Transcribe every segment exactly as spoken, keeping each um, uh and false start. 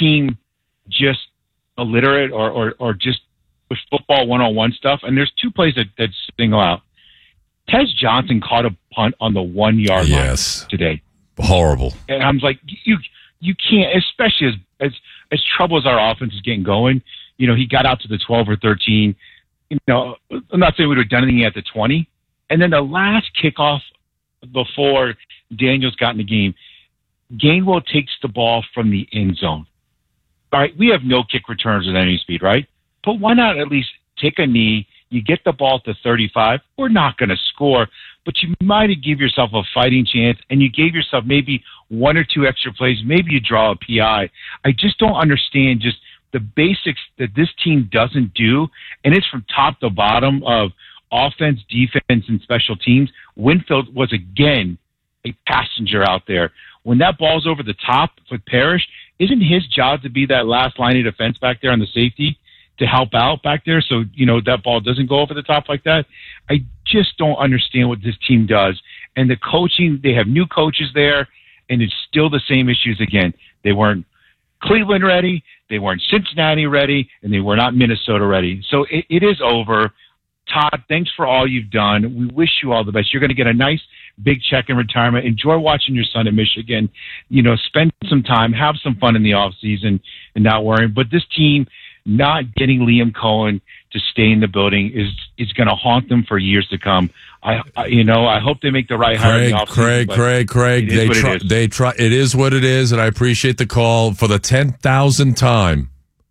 team just illiterate or, or, or just with football one-on-one stuff? And there's two plays that, that single out. Tez Johnson caught a punt on the one-yard yes. line today. Horrible. And I'm like, you you can't, especially as, as as trouble as our offense is getting going. You know, he got out to the twelve or thirteen. You know, I'm not saying we would have done anything at the twenty. And then the last kickoff before Daniels got in the game, Gainwell takes the ball from the end zone. All right, we have no kick returns at any speed, right? But why not at least take a knee? You get the ball to thirty-five. We're not going to score, but you might give yourself a fighting chance, and you gave yourself maybe one or two extra plays. Maybe you draw a P I. I just don't understand just the basics that this team doesn't do, and it's from top to bottom of offense, defense, and special teams. Winfield was, again, a passenger out there. When that ball's over the top with Parrish, isn't his job to be that last line of defense back there on the safety to help out back there so, you know, that ball doesn't go over the top like that? I just don't understand what this team does. And the coaching, they have new coaches there, and it's still the same issues again. They weren't Cleveland ready, they weren't Cincinnati ready, and they were not Minnesota ready. So it, it is over. Todd, thanks for all you've done. We wish you all the best. You're going to get a nice big check in retirement. Enjoy watching your son in Michigan. You know, spend some time, have some fun in the off season, and not worrying. But this team not getting Liam Cohen to stay in the building is is going to haunt them for years to come. I, I you know, I hope they make the right hire in the offseason. Craig, Craig, Craig, they try. They try. It is what it is, and I appreciate the call for the ten thousandth time.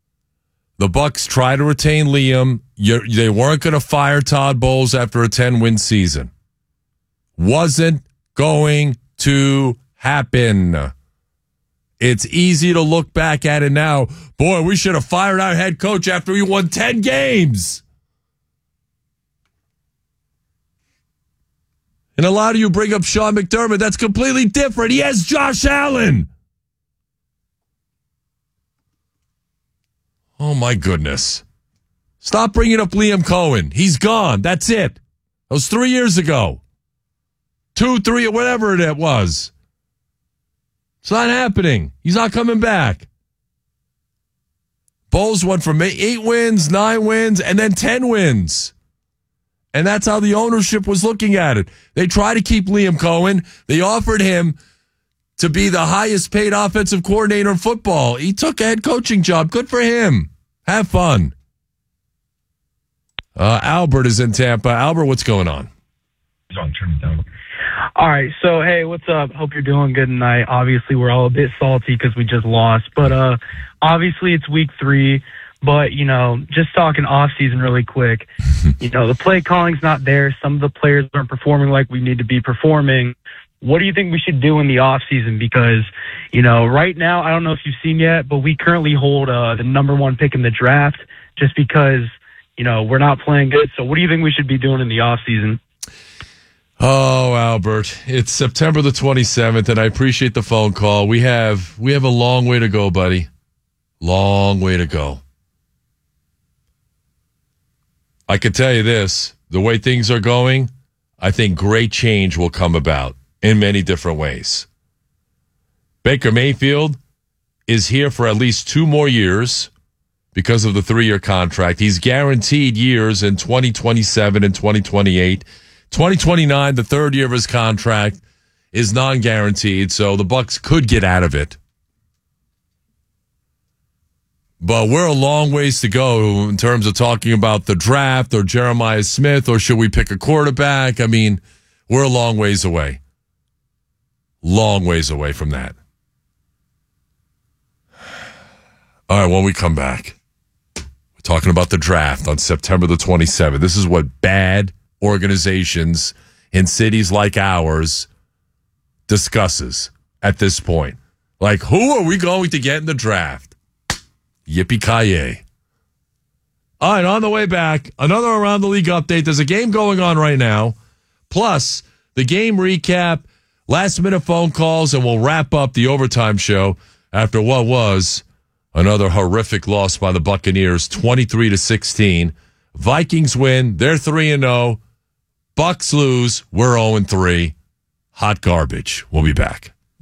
The Bucs try to retain Liam. You're, they weren't going to fire Todd Bowles after a ten-win season. Wasn't going to happen. It's easy to look back at it now. Boy, we should have fired our head coach after we won ten games. And a lot of you bring up Sean McDermott. That's completely different. He has Josh Allen. Oh, my goodness. Stop bringing up Liam Cohen. He's gone. That's it. That was three years ago. Two, three, or whatever it was. It's not happening. He's not coming back. Bowles went from eight wins, nine wins, and then ten wins. And that's how the ownership was looking at it. They tried to keep Liam Cohen. They offered him to be the highest paid offensive coordinator in football. He took a head coaching job. Good for him. Have fun. Uh, Albert is in Tampa. Albert, what's going on? All right, so, hey, what's up? Hope you're doing good tonight. Obviously, we're all a bit salty because we just lost. But uh, obviously, it's week three. But, you know, just talking off-season really quick, you know, the play calling's not there. Some of the players aren't performing like we need to be performing. What do you think we should do in the off-season? Because, you know, right now, I don't know if you've seen yet, but we currently hold uh, the number one pick in the draft just because, you know, we're not playing good. So what do you think we should be doing in the off-season? Oh, Albert, it's September the twenty-seventh, and I appreciate the phone call. We have we have a long way to go, buddy. Long way to go. I can tell you this, the way things are going, I think great change will come about in many different ways. Baker Mayfield is here for at least two more years because of the three-year contract. He's guaranteed years in twenty twenty-seven and twenty twenty-eight. twenty twenty-nine, the third year of his contract, is non-guaranteed, so the Bucs could get out of it. But we're a long ways to go in terms of talking about the draft or Jeremiah Smith or should we pick a quarterback. I mean, we're a long ways away. Long ways away from that. All right, when we come back, we're talking about the draft on September the twenty-seventh. This is what bad organizations in cities like ours discusses at this point. Like, who are we going to get in the draft? Yippee-ki-yay. All right, on the way back, another Around the League update. There's a game going on right now, plus the game recap, last-minute phone calls, and we'll wrap up the overtime show after what was another horrific loss by the Buccaneers, twenty-three to sixteen. Vikings win. They're three and oh. Bucs lose. We're oh and three. Hot garbage. We'll be back.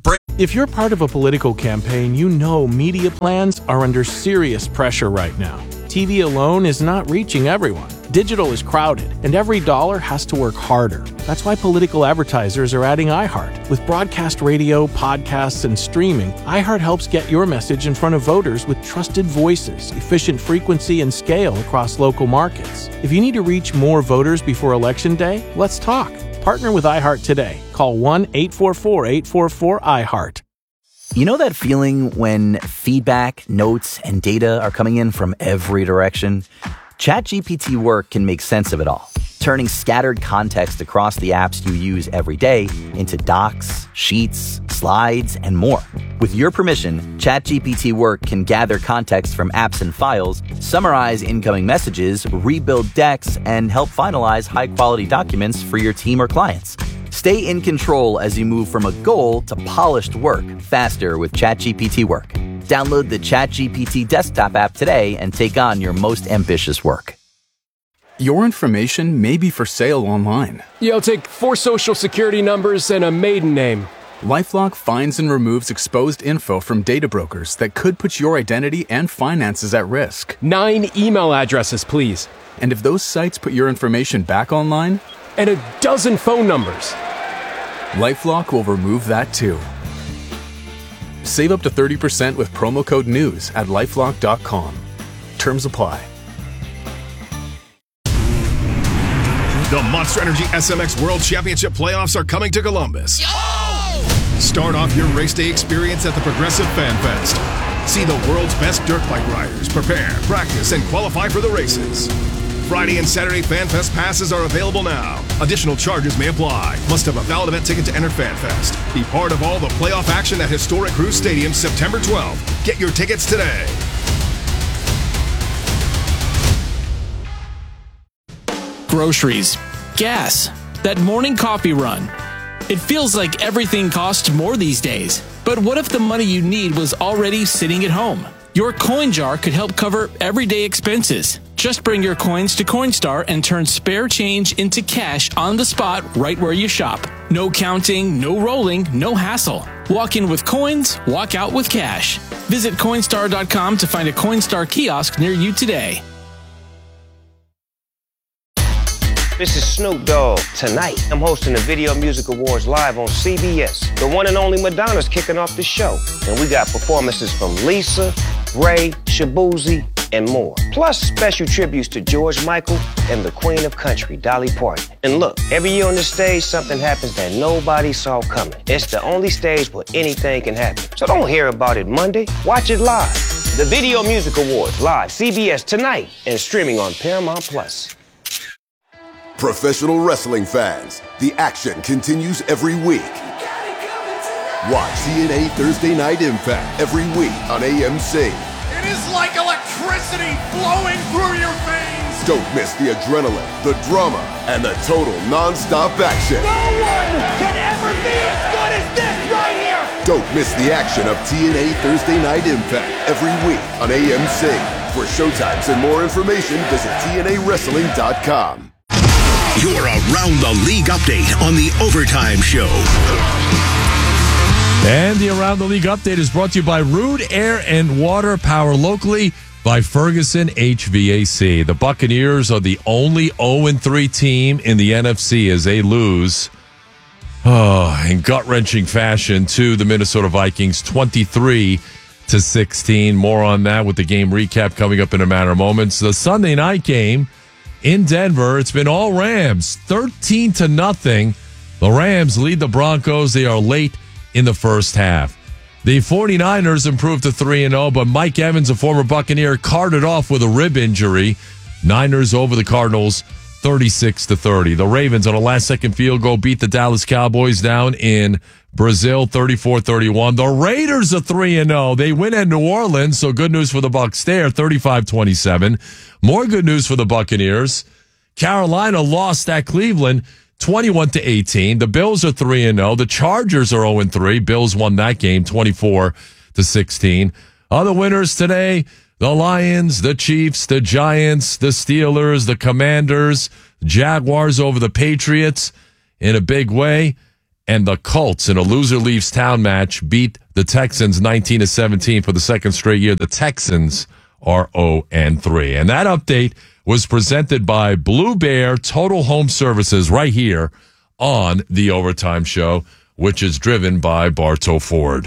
If you're part of a political campaign, you know media plans are under serious pressure right now. T V alone is not reaching everyone. Digital is crowded, and every dollar has to work harder. That's why political advertisers are adding iHeart. With broadcast radio, podcasts, and streaming, iHeart helps get your message in front of voters with trusted voices, efficient frequency, and scale across local markets. If you need to reach more voters before Election Day, let's talk. Partner with iHeart today. Call one eight four four, eight four four, iHeart. You know that feeling when feedback, notes, and data are coming in from every direction? ChatGPT Work can make sense of it all, turning scattered context across the apps you use every day into docs, sheets, slides, and more. With your permission, ChatGPT Work can gather context from apps and files, summarize incoming messages, rebuild decks, and help finalize high-quality documents for your team or clients. Stay in control as you move from a goal to polished work faster with ChatGPT Work. Download the ChatGPT desktop app today and take on your most ambitious work. Your information may be for sale online. Yo, take four social security numbers and a maiden name. LifeLock finds and removes exposed info from data brokers that could put your identity and finances at risk. Nine email addresses, please. And if those sites put your information back online, and a dozen phone numbers, LifeLock will remove that too. Save up to thirty percent with promo code NEWS at lifelock dot com. Terms apply. The Monster Energy S M X World Championship playoffs are coming to Columbus. Yo! Start off your race day experience at the Progressive Fan Fest. See the world's best dirt bike riders prepare, practice, and qualify for the races. Friday and Saturday Fan Fest passes are available now. Additional charges may apply. Must have a valid event ticket to enter Fan Fest. Be part of all the playoff action at historic Cruise Stadium September twelfth. Get your tickets today. Groceries, gas, that morning coffee run. It feels like everything costs more these days. But what if the money you need was already sitting at home? Your coin jar could help cover everyday expenses. Just bring your coins to Coinstar and turn spare change into cash on the spot right where you shop. No counting, no rolling, no hassle. Walk in with coins, walk out with cash. Visit Coinstar dot com to find a Coinstar kiosk near you today. This is Snoop Dogg. Tonight, I'm hosting the Video Music Awards live on C B S. The one and only Madonna's kicking off the show. And we got performances from Lisa, Ray, Shabuzi, and more. Plus special tributes to George Michael and the Queen of Country, Dolly Parton. And look, every year on the stage, something happens that nobody saw coming. It's the only stage where anything can happen. So don't hear about it Monday. Watch it live. The Video Music Awards, live, C B S tonight, and streaming on Paramount Plus. Professional wrestling fans, the action continues every week. Watch T N A Thursday Night Impact every week on A M C. It is like electricity flowing through your veins. Don't miss the adrenaline, the drama, and the total non-stop action. No one can ever be as good as this right here. Don't miss the action of T N A Thursday Night Impact every week on A M C. For showtimes and more information, visit T N A wrestling dot com. Your Around the League update on the Overtime Show. And the Around the League update is brought to you by Rude Air and Water, power locally by Ferguson H V A C. The Buccaneers are the only oh and three team in the N F C as they lose oh, in gut-wrenching fashion to the Minnesota Vikings, twenty-three to sixteen. More on that with the game recap coming up in a matter of moments. The Sunday night game in Denver, it's been all Rams, thirteen to nothing. The Rams lead the Broncos. They are late in the first half. The 49ers improved to three and oh, but Mike Evans, a former Buccaneer, carted off with a rib injury. Niners over the Cardinals, thirty-six to thirty. The Ravens on a last-second field goal beat the Dallas Cowboys down in Brazil, thirty-four thirty-one. The Raiders are three and oh. They win at New Orleans, so good news for the Bucs there, thirty-five twenty-seven. More good news for the Buccaneers. Carolina lost at Cleveland, twenty-one to eighteen. The Bills are three and oh. The Chargers are oh and three. Bills won that game, twenty-four to sixteen. Other winners today, the Lions, the Chiefs, the Giants, the Steelers, the Commanders, Jaguars over the Patriots in a big way. And the Colts, in a loser leaves town match, beat the Texans nineteen to seventeen for the second straight year. The Texans are oh and three. And that update was presented by Blue Bear Total Home Services right here on the Overtime Show, which is driven by Bartow Ford.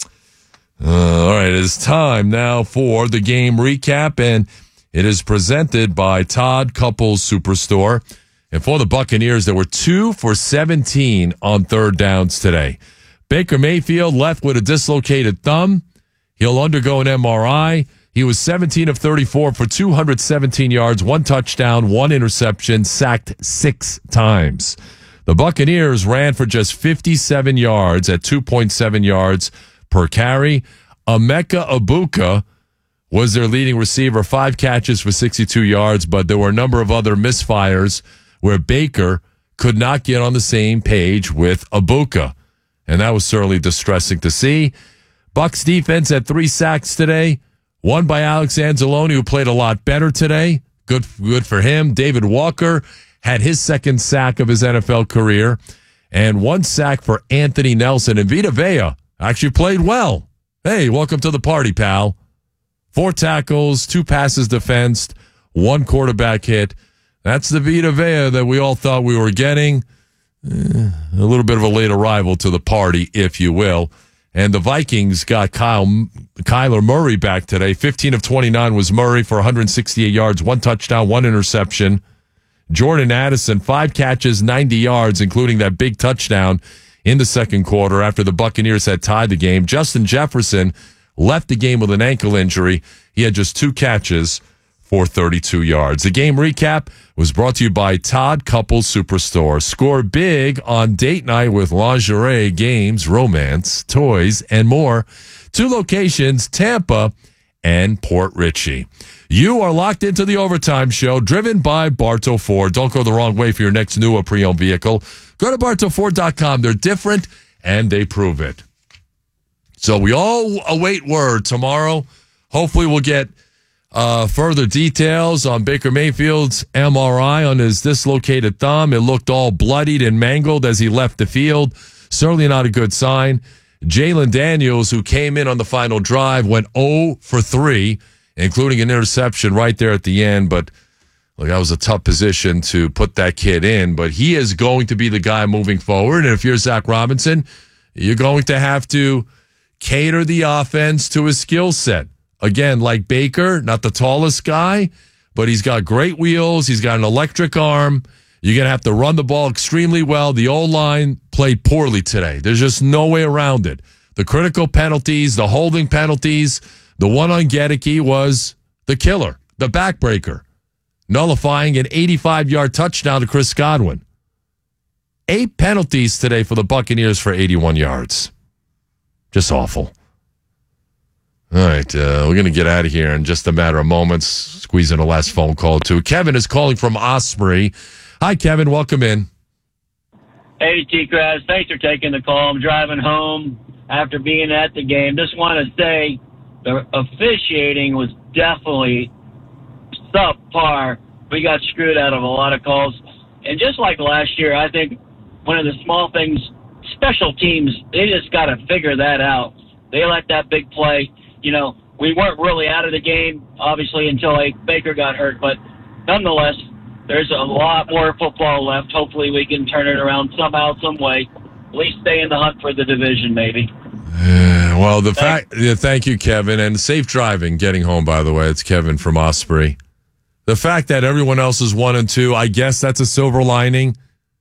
Uh, all right, it is time now for the game recap, and it is presented by Todd Couples Superstore. And for the Buccaneers, there were two for seventeen on third downs today. Baker Mayfield left with a dislocated thumb. He'll undergo an M R I. He was seventeen of thirty-four for two hundred seventeen yards, one touchdown, one interception, sacked six times. The Buccaneers ran for just fifty-seven yards at two point seven yards per carry. Emeka Egbuka was their leading receiver, five catches for sixty-two yards, but there were a number of other misfires where Baker could not get on the same page with Egbuka, and that was certainly distressing to see. Bucs defense had three sacks today, one by Alex Anzalone, who played a lot better today. Good, good for him. David Walker had his second sack of his N F L career, and one sack for Anthony Nelson. And Vita Vea actually played well. Hey, welcome to the party, pal. Four tackles, two passes defensed, one quarterback hit. That's the Vita Vea that we all thought we were getting. Eh, a little bit of a late arrival to the party, if you will. And the Vikings got Kyle, Kyler Murray back today. fifteen of twenty-nine was Murray for one hundred sixty-eight yards, one touchdown, one interception. Jordan Addison, five catches, ninety yards, including that big touchdown in the second quarter after the Buccaneers had tied the game. Justin Jefferson left the game with an ankle injury. He had just two catches for thirty-two yards. The game recap was brought to you by Todd Couples Superstore. Score big on date night with lingerie, games, romance, toys, and more. Two locations, Tampa and Port Richey. You are locked into the Overtime Show, driven by Bartow Ford. Don't go the wrong way for your next new or pre-owned vehicle. Go to bartow ford dot com. They're different, and they prove it. So we all await word tomorrow. Hopefully we'll get uh, further details on Baker Mayfield's M R I on his dislocated thumb. It looked all bloodied and mangled as he left the field. Certainly not a good sign. Jalen Daniels, who came in on the final drive, went oh for three, including an interception right there at the end. But look, that was a tough position to put that kid in. But he is going to be the guy moving forward. And if you're Zach Robinson, you're going to have to cater the offense to his skill set. Again, like Baker, not the tallest guy, but he's got great wheels. He's got an electric arm. You're going to have to run the ball extremely well. The O-line played poorly today. There's just no way around it. The critical penalties, the holding penalties, the one on Gedeke was the killer, the backbreaker, nullifying an eighty-five-yard touchdown to Chris Godwin. Eight penalties today for the Buccaneers for eighty-one yards. Just awful. All right, uh, we're going to get out of here in just a matter of moments. Squeeze in a last phone call, too. Kevin is calling from Osprey. Hi, Kevin. Welcome in. Hey, T-Craz. Thanks for taking the call. I'm driving home after being at the game. Just want to say the officiating was definitely subpar. We got screwed out of a lot of calls. And just like last year, I think one of the small things, special teams, they just got to figure that out. They let that big play. You know, we weren't really out of the game, obviously, until like, Baker got hurt. But nonetheless, there's a lot more football left. Hopefully we can turn it around somehow, some way. At least stay in the hunt for the division, maybe. Uh, well, the fact, yeah, thank you, Kevin, and safe driving getting home, by the way. It's Kevin from Osprey. The fact that everyone else is one and two, I guess that's a silver lining.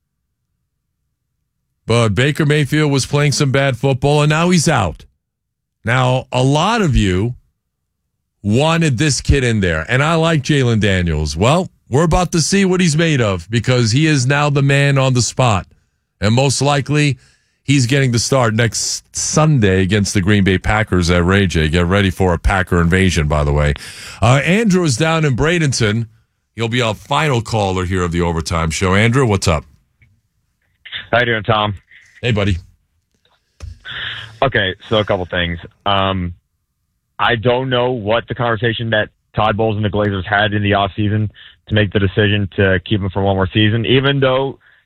But Baker Mayfield was playing some bad football, and now he's out. Now, a lot of you wanted this kid in there, and I like Jalen Daniels. Well, we're about to see what he's made of because he is now the man on the spot. And most likely, he's getting the start next Sunday against the Green Bay Packers at Ray J. Get ready for a Packer invasion, by the way. Uh, Andrew is down in Bradenton. He'll be our final caller here of the Overtime Show. Andrew, what's up? How you doing, Tom? Hey, buddy. Okay, so a couple things. Um, I don't know what the conversation that Todd Bowles and the Glazers had in the offseason to make the decision to keep him for one more season, even though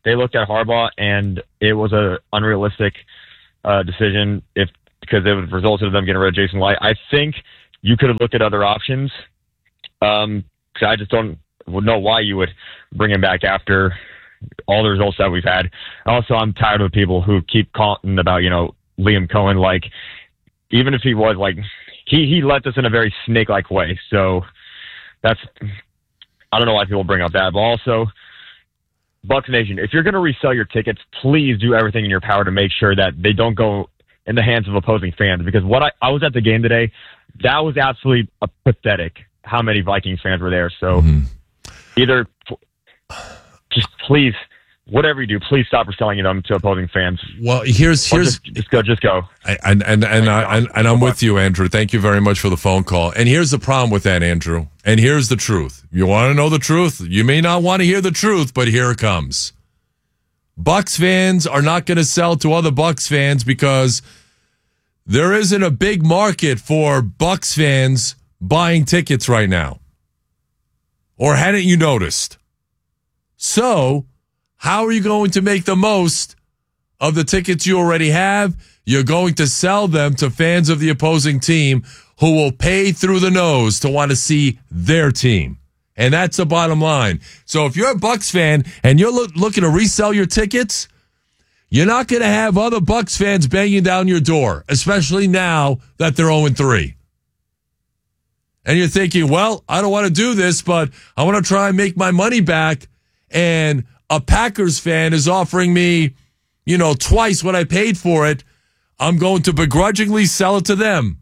they looked at Harbaugh, and it was a unrealistic uh, decision if because it would resulted in them getting rid of Jason Light. I think you could have looked at other options. Um, cause I just don't know why you would bring him back after all the results that we've had. Also, I'm tired of people who keep calling about, you know, Liam Cohen. Like, even if he was like, he, he left us in a very snake-like way. So that's, I don't know why people bring up that, but also Bucs Nation, if you're going to resell your tickets, please do everything in your power to make sure that they don't go in the hands of opposing fans. Because what I, I was at the game today, that was absolutely uh, pathetic how many Vikings fans were there. So mm-hmm. either just please, whatever you do, please stop reselling them to opposing fans. Well, here's here's just, just go, just go. I, and and and, I, and and I'm with you, Andrew. Thank you very much for the phone call. And here's the problem with that, Andrew. And here's the truth. You want to know the truth? You may not want to hear the truth, but here it comes. Bucs fans are not going to sell to other Bucs fans because there isn't a big market for Bucs fans buying tickets right now. Or hadn't you noticed? So, how are you going to make the most of the tickets you already have? You're going to sell them to fans of the opposing team who will pay through the nose to want to see their team. And that's the bottom line. So if you're a Bucs fan and you're lo- looking to resell your tickets, you're not going to have other Bucs fans banging down your door, especially now that they're oh and three. And you're thinking, well, I don't want to do this, but I want to try and make my money back. And a Packers fan is offering me, you know, twice what I paid for it. I'm going to begrudgingly sell it to them.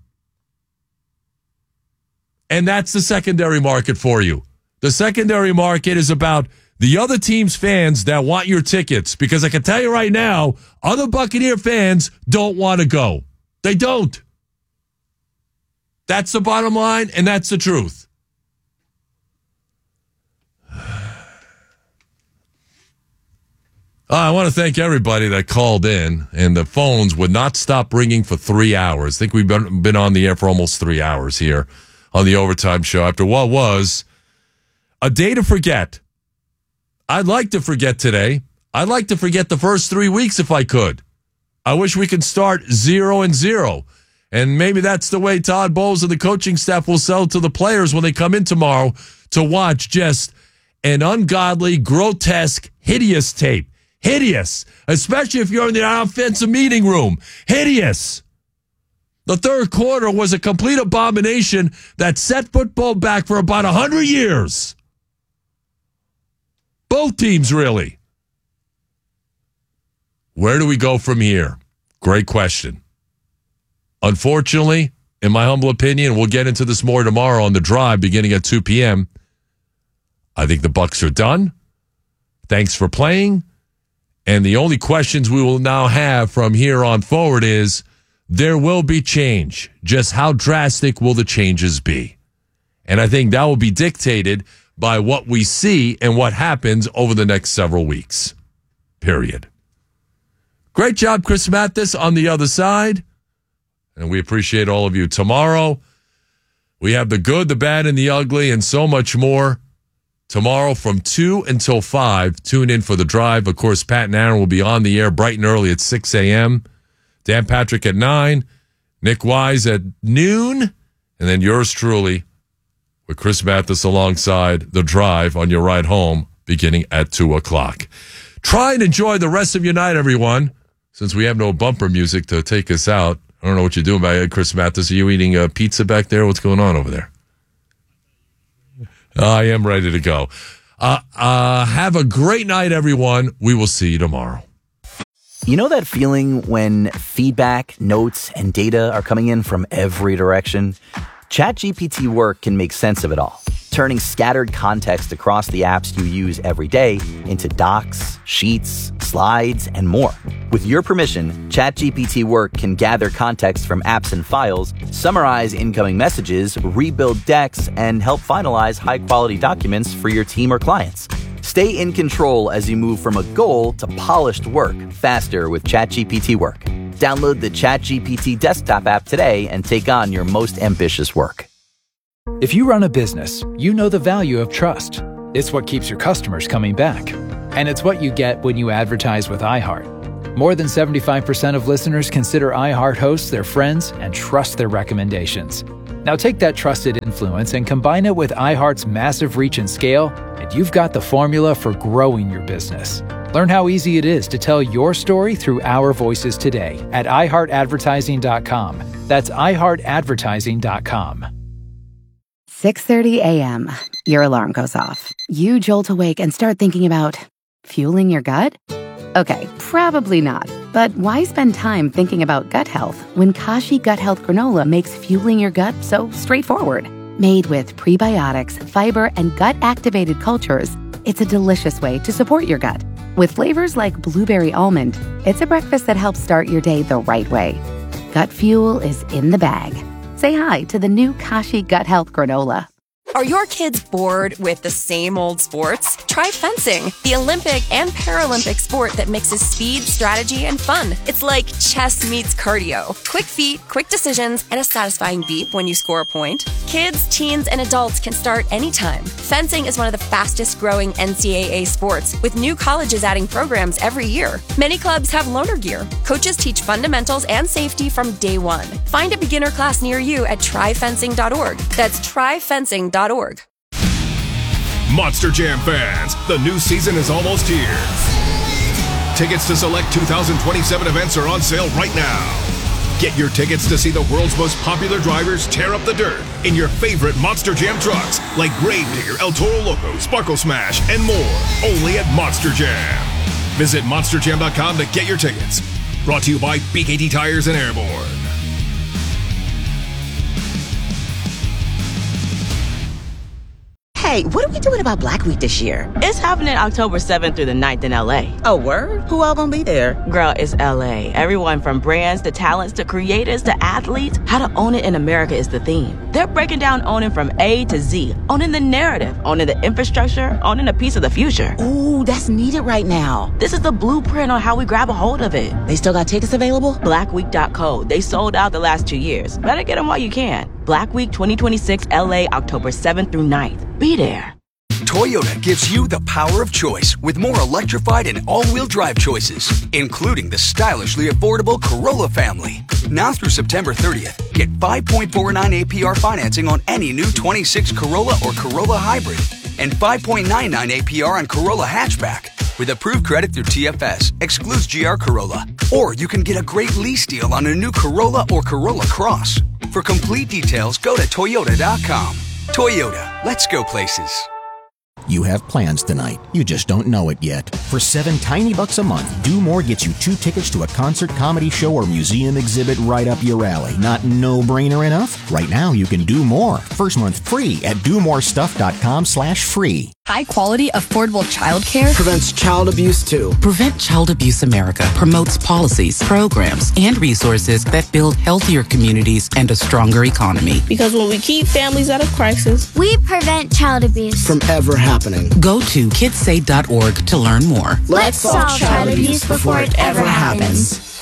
And that's the secondary market for you. The secondary market is about the other team's fans that want your tickets. Because I can tell you right now, other Buccaneer fans don't want to go. They don't. That's the bottom line, and that's the truth. Uh, I want to thank everybody that called in, and the phones would not stop ringing for three hours. I think we've been, been on the air for almost three hours here on the Overtime Show after what was a day to forget. I'd like to forget today. I'd like to forget the first three weeks if I could. I wish we could start zero and zero. And maybe that's the way Todd Bowles and the coaching staff will sell to the players when they come in tomorrow to watch just an ungodly, grotesque, hideous tape. Hideous, especially if you're in the offensive meeting room. Hideous. The third quarter was a complete abomination that set football back for about one hundred years. Both teams, really. Where do we go from here? Great question. Unfortunately, in my humble opinion, we'll get into this more tomorrow on The Drive beginning at two p.m. I think the Bucs are done. Thanks for playing. And the only questions we will now have from here on forward is, there will be change. Just how drastic will the changes be? And I think that will be dictated by what we see and what happens over the next several weeks. Period. Great job, Chris Mathis, on the other side. And we appreciate all of you. Tomorrow, we have the good, the bad, and the ugly, and so much more. Tomorrow from two until five, tune in for The Drive. Of course, Pat and Aaron will be on the air bright and early at six a.m. Dan Patrick at nine, Nick Wise at noon, and then yours truly with Chris Mathis alongside The Drive on your ride home beginning at two o'clock. Try and enjoy the rest of your night, everyone, since we have no bumper music to take us out. I don't know what you're doing back there, Chris Mathis. Are you eating uh, pizza back there? What's going on over there? I am ready to go. Uh, uh, have a great night, everyone. We will see you tomorrow. You know that feeling when feedback, notes, and data are coming in from every direction? ChatGPT Work can make sense of it all, turning scattered context across the apps you use every day into docs, sheets, slides, and more. With your permission, ChatGPT Work can gather context from apps and files, summarize incoming messages, rebuild decks, and help finalize high-quality documents for your team or clients. Stay in control as you move from a goal to polished work faster with ChatGPT Work. Download the ChatGPT desktop app today and take on your most ambitious work. If you run a business, you know the value of trust. It's what keeps your customers coming back. And it's what you get when you advertise with iHeart. More than seventy-five percent of listeners consider iHeart hosts their friends and trust their recommendations. Now take that trusted influence and combine it with iHeart's massive reach and scale, and you've got the formula for growing your business. Learn how easy it is to tell your story through our voices today at i heart advertising dot com. That's i heart advertising dot com. six thirty a.m. Your alarm goes off. You jolt awake and start thinking about fueling your gut? Okay, probably not. But why spend time thinking about gut health when Kashi Gut Health Granola makes fueling your gut so straightforward? Made with prebiotics, fiber, and gut-activated cultures, it's a delicious way to support your gut. With flavors like blueberry almond, it's a breakfast that helps start your day the right way. Gut fuel is in the bag. Say hi to the new Kashi Gut Health Granola. Are your kids bored with the same old sports? Try fencing, the Olympic and Paralympic sport that mixes speed, strategy, and fun. It's like chess meets cardio. Quick feet, quick decisions, and a satisfying beep when you score a point. Kids, teens, and adults can start anytime. Fencing is one of the fastest growing N C double A sports, with new colleges adding programs every year. Many clubs have loaner gear. Coaches teach fundamentals and safety from day one. Find a beginner class near you at try fencing dot org. That's try fencing dot org. Monster Jam fans, the new season is almost here. Tickets to select two thousand twenty-seven events are on sale right now. Get your tickets to see the world's most popular drivers tear up the dirt in your favorite Monster Jam trucks like Gravedigger, El Toro Loco, Sparkle Smash, and more. Only at Monster Jam. Visit monster jam dot com to get your tickets. Brought to you by B K T Tires and Airborne. Hey, what are we doing about Black Week this year? It's happening October seventh through the ninth in L A. Oh, word? Who all gonna be there? Girl, it's L A. Everyone from brands to talents to creators to athletes. How to own it in America is the theme. They're breaking down owning from A to Z. Owning the narrative, owning the infrastructure, owning a piece of the future. Ooh, that's needed right now. This is the blueprint on how we grab a hold of it. They still got tickets available? black week dot co. They sold out the last two years. Better get them while you can. Black Week twenty twenty-six L A, October seventh through ninth. Be there. Toyota gives you the power of choice with more electrified and all-wheel drive choices, including the stylishly affordable Corolla family. Now through September thirtieth, get five point four nine A P R financing on any new twenty-six Corolla or Corolla Hybrid and five point nine nine A P R on Corolla Hatchback. With approved credit through T F S, excludes G R Corolla. Or you can get a great lease deal on a new Corolla or Corolla Cross. For complete details, go to toyota dot com. Toyota, let's go places. You have plans tonight. You just don't know it yet. For seven tiny bucks a month, Do More gets you two tickets to a concert, comedy show, or museum exhibit right up your alley. Not no-brainer enough? Right now, you can do more. First month free at do more stuff dot com slash free. High quality, affordable childcare prevents child abuse too. Prevent Child Abuse America promotes policies, programs, and resources that build healthier communities and a stronger economy. Because when we keep families out of crisis, we prevent child abuse from ever happening. Go to kids save dot org to learn more. Let's, Let's solve child, child abuse before it ever happens. happens.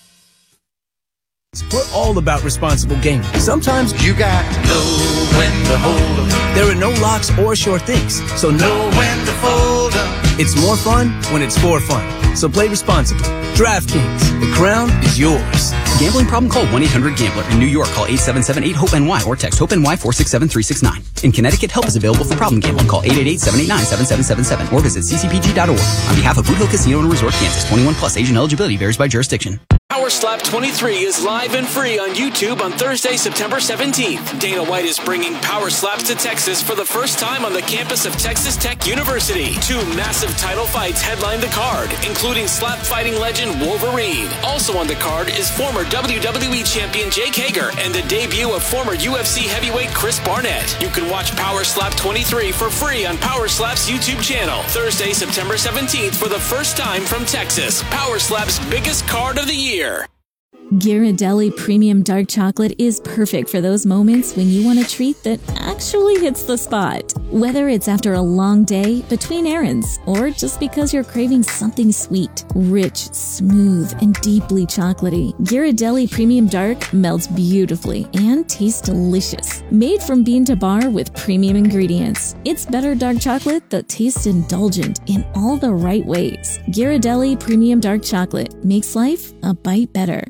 We're all about responsible gaming. Sometimes you got to know when to hold 'em. There are no locks or sure things, so know when to fold 'em. It's more fun when it's for fun. So play responsibly. DraftKings, the crown is yours. Gambling problem? Call one eight hundred gambler. In New York, call eight seven seven eight hope N Y or text HOPE-NY four six seven three six nine. In Connecticut, help is available for problem gambling. Call eight eight eight seven eight nine seven seven seven seven or visit c c p g dot org. On behalf of Boot Hill Casino and Resort, Kansas, twenty-one plus, age and eligibility varies by jurisdiction. Power Slap twenty-three is live and free on YouTube on Thursday, September seventeenth. Dana White is bringing Power Slaps to Texas for the first time on the campus of Texas Tech University. Two massive title fights headline the card, including slap fighting legend Wolverine. Also on the card is former W W E champion Jake Hager and the debut of former U F C heavyweight Chris Barnett. You can watch Power Slap twenty-three for free on Power Slap's YouTube channel. Thursday, September seventeenth for the first time from Texas. Power Slap's biggest card of the year. Ghirardelli Premium Dark Chocolate is perfect for those moments when you want a treat that actually hits the spot. Whether it's after a long day, between errands, or just because you're craving something sweet, rich, smooth, and deeply chocolatey, Ghirardelli Premium Dark melts beautifully and tastes delicious. Made from bean to bar with premium ingredients, it's better dark chocolate that tastes indulgent in all the right ways. Ghirardelli Premium Dark Chocolate makes life a bite better.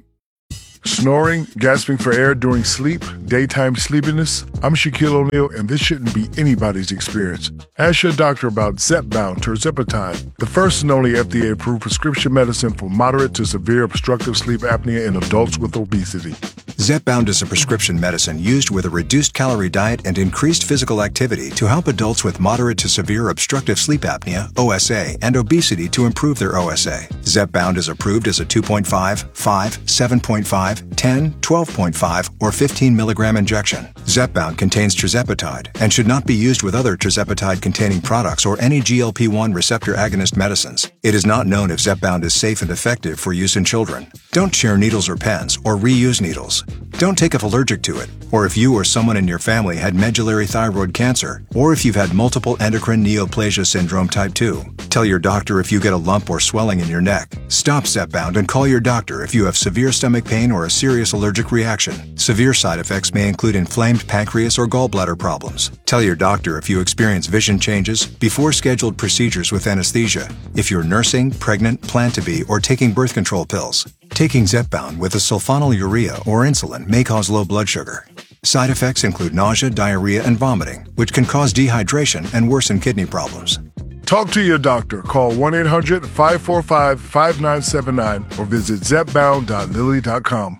Snoring, gasping for air during sleep, daytime sleepiness. I'm Shaquille O'Neal, and this shouldn't be anybody's experience. Ask your doctor about Zepbound Tirzepatide, the first and only F D A-approved prescription medicine for moderate to severe obstructive sleep apnea in adults with obesity. Zepbound is a prescription medicine used with a reduced calorie diet and increased physical activity to help adults with moderate to severe obstructive sleep apnea, O S A, and obesity to improve their O S A. Zepbound is approved as a two point five, five, seven point five, ten, twelve point five, or fifteen milligram injection. Zepbound contains tirzepatide and should not be used with other tirzepatide-containing products or any G L P one receptor agonist medicines. It is not known if Zepbound is safe and effective for use in children. Don't share needles or pens or reuse needles. Don't take if allergic to it, or if you or someone in your family had medullary thyroid cancer, or if you've had multiple endocrine neoplasia syndrome type two. Tell your doctor if you get a lump or swelling in your neck. Stop Zepbound and call your doctor if you have severe stomach pain or a serious allergic reaction. Severe side effects may include inflamed pancreas or gallbladder problems. Tell your doctor if you experience vision changes before scheduled procedures with anesthesia, if you're nursing, pregnant, plan to be, or taking birth control pills. Taking Zepbound with a sulfonylurea or insulin may cause low blood sugar. Side effects include nausea, diarrhea, and vomiting, which can cause dehydration and worsen kidney problems. Talk to your doctor. Call one eight hundred, five four five, five nine seven nine or visit zepbound dot lilly dot com.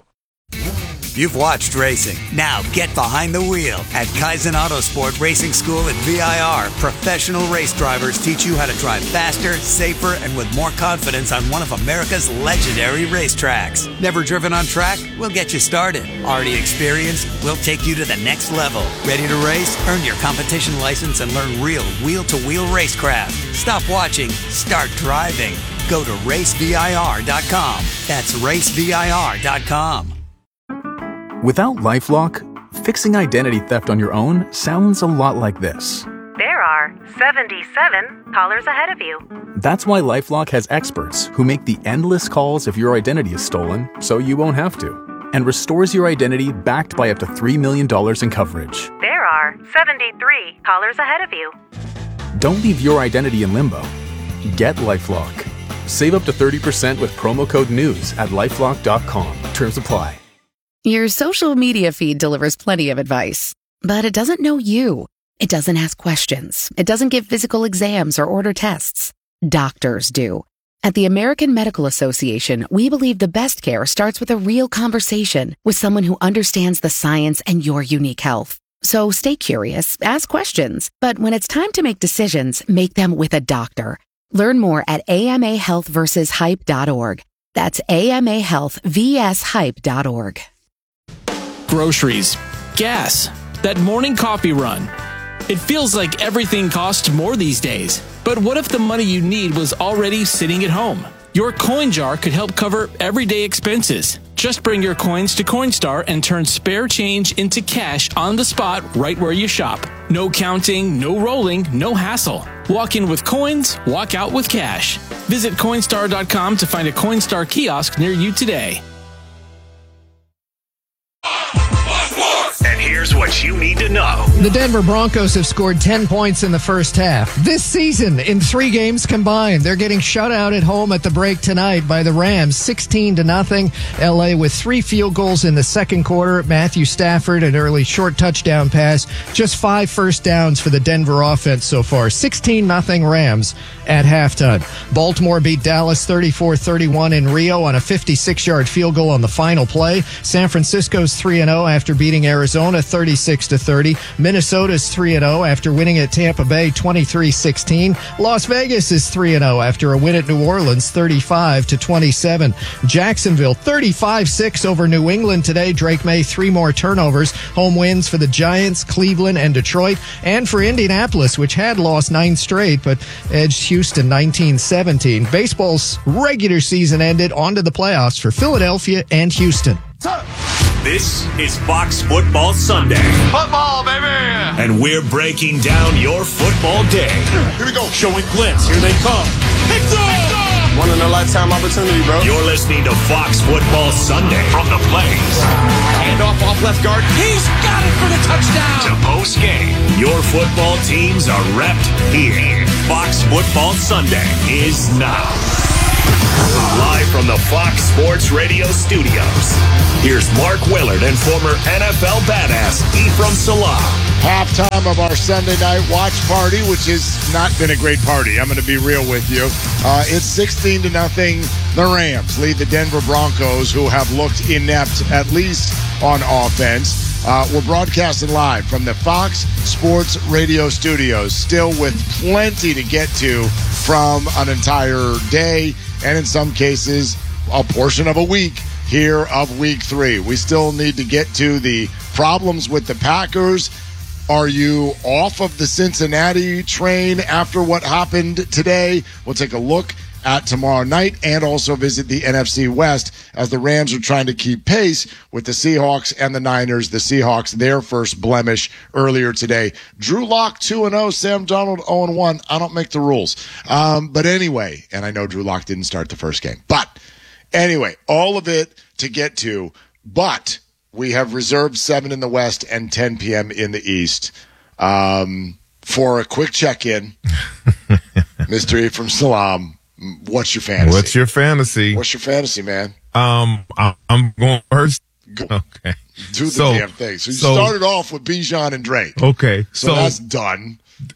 You've watched racing. Now get behind the wheel. At Kaizen Autosport Racing School at V I R, professional race drivers teach you how to drive faster, safer, and with more confidence on one of America's legendary racetracks. Never driven on track? We'll get you started. Already experienced? We'll take you to the next level. Ready to race? Earn your competition license and learn real wheel-to-wheel racecraft. Stop watching. Start driving. Go to race V I R dot com. That's race V I R dot com. Without LifeLock, fixing identity theft on your own sounds a lot like this. There are seventy-seven callers ahead of you. That's why LifeLock has experts who make the endless calls if your identity is stolen so you won't have to, and restores your identity backed by up to three million dollars in coverage. There are seventy-three callers ahead of you. Don't leave your identity in limbo. Get LifeLock. Save up to thirty percent with promo code NEWS at lifelock dot com. Terms apply. Your social media feed delivers plenty of advice, but it doesn't know you. It doesn't ask questions. It doesn't give physical exams or order tests. Doctors do. At the American Medical Association, we believe the best care starts with a real conversation with someone who understands the science and your unique health. So stay curious, ask questions, but when it's time to make decisions, make them with a doctor. Learn more at A M A health versus hype dot org. That's A M A health versus hype dot org. Groceries, gas, that morning coffee run. It feels like everything costs more these days. But what if the money you need was already sitting at home? Your coin jar could help cover everyday expenses. Just bring your coins to Coinstar and turn spare change into cash on the spot right where you shop. No counting, no rolling, no hassle. Walk in with coins, walk out with cash. Visit Coinstar dot com to find a Coinstar kiosk near you today. And here's what you need to know. The Denver Broncos have scored ten points in the first half. This season, in three games combined, they're getting shut out at home at the break tonight by the Rams, sixteen to nothing. L A with three field goals in the second quarter. Matthew Stafford, an early short touchdown pass. Just five first downs for the Denver offense so far. sixteen nothing Rams at halftime. Baltimore beat Dallas thirty-four thirty-one in Rio on a fifty-six yard field goal on the final play. San Francisco's three and oh after beating Arizona thirty-six thirty-six to thirty. Minnesota's three and oh after winning at Tampa Bay twenty-three sixteen. Las Vegas is three and oh after a win at New Orleans thirty-five to twenty-seven. Jacksonville thirty-five six over New England today. Drake May three more turnovers. Home wins for the Giants, Cleveland, and Detroit, and for Indianapolis, which had lost nine straight but edged Houston nineteen seventeen. Baseball's regular season ended. On to the playoffs for Philadelphia and Houston. This is Fox Football Sunday. Football, baby! And we're breaking down your football day. Here we go. Showing clips. Here they come. It's on! One in a lifetime opportunity, bro. You're listening to Fox Football Sunday from the Blaze. Handoff off left guard. He's got it for the touchdown! To post game. Your football teams are repped here. Fox Football Sunday is now. Live from the Fox Sports Radio studios, here's Mark Willard and former N F L badass Ephraim Salah. Halftime of our Sunday night watch party, which has not been a great party. I'm going to be real with you. Uh, it's sixteen to nothing. The Rams lead the Denver Broncos, who have looked inept, at least on offense. Uh, we're broadcasting live from the Fox Sports Radio studios, still with plenty to get to from an entire day, and in some cases, a portion of a week here of week three. We still need to get to the problems with the Packers. Are you off of the Cincinnati train after what happened today? We'll take a look at tomorrow night and also visit the N F C West as the Rams are trying to keep pace with the Seahawks and the Niners. The Seahawks, their first blemish earlier today. Drew Lock two and oh, Sam Darnold oh and one. I don't make the rules. Um, but anyway, and I know Drew Lock didn't start the first game. But anyway, all of it to get to. But we have reserved seven in the West and ten p.m. in the East. Um, for a quick check-in, Mister Ephraim Salam, what's your fantasy? What's your fantasy? What's your fantasy, man? Um, I, I'm going first. Go. Okay. Do the so, damn thing. So you so, started off with Bijan and Drake. Okay. So, so that's done.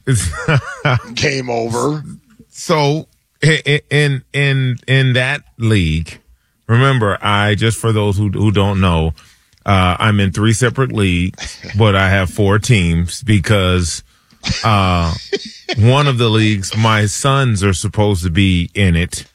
Game over. So in in in that league, remember, I just for those who who don't know, uh, I'm in three separate leagues, but I have four teams because uh, one of the leagues, my sons are supposed to be in it,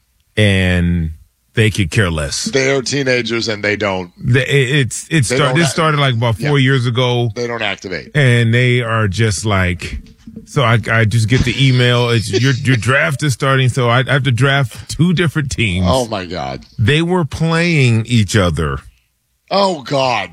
and they could care less. They are teenagers and they don't. They, it's it start, this started like about four yeah. years ago. They don't activate, and they are just like. So I, I just get the email. It's your your draft is starting. So I, I have to draft two different teams. Oh my God! They were playing each other. Oh God!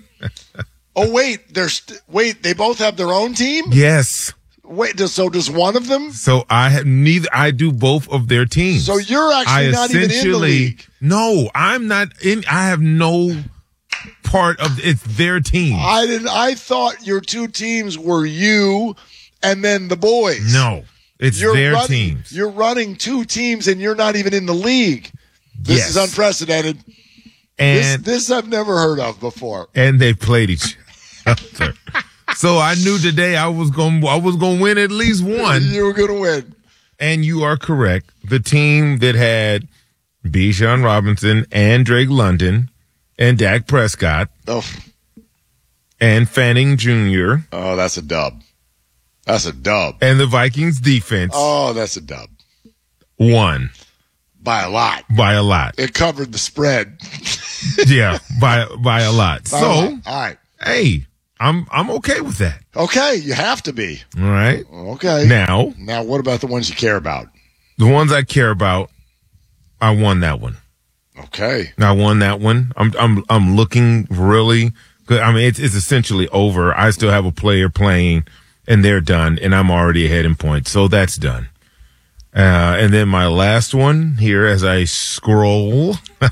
oh wait, they're st- wait. They both have their own team. Yes. Wait, does, so does one of them? So I have neither. I do both of their teams. So you're actually I not even in the league. No, I'm not in. I have no part of it's their team. I didn't. I thought your two teams were you and then the boys. No, it's you're their running, teams. You're running two teams and you're not even in the league. This yes. is unprecedented. And this, this I've never heard of before. And they played each other. So I knew today I was going I was going to win at least one. You were going to win. And you are correct. The team that had Bijan Robinson and Drake London and Dak Prescott oh. and Fanning Junior Oh, that's a dub. That's a dub. And the Vikings defense. Oh, that's a dub. Won. By a lot. By a lot. It covered the spread. yeah, by by a lot. By so, a lot. All right. Hey, I'm I'm okay with that. Okay, you have to be. All right. Okay. Now, now what about the ones you care about? The ones I care about, I won that one. Okay. I won that one. I'm I'm I'm looking really good. I mean, it's it's essentially over. I still have a player playing, and they're done, and I'm already ahead in points, so that's done. Uh, and then my last one here as I scroll.